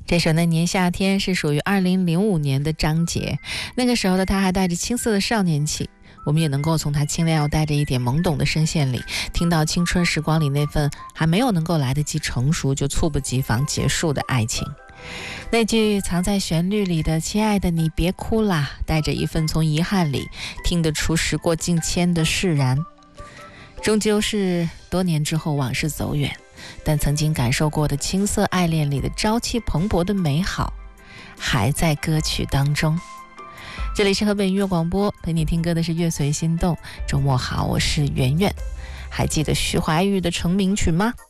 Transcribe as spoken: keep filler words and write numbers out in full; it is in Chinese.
这首呢年夏天是属于二零零五年的张杰，那个时候的他还带着青涩的少年气，我们也能够从他清亮又带着一点懵懂的声线里听到青春时光里那份还没有能够来得及成熟就猝不及防结束的爱情。那句藏在旋律里的亲爱的你别哭啦，带着一份从遗憾里听得出时过境迁的释然。终究是多年之后往事走远，但曾经感受过的青涩爱恋里的朝气蓬勃的美好还在歌曲当中。这里是河北音乐广播，陪你听歌的是乐随心动。周末好，我是圆圆。还记得徐怀钰的成名曲吗？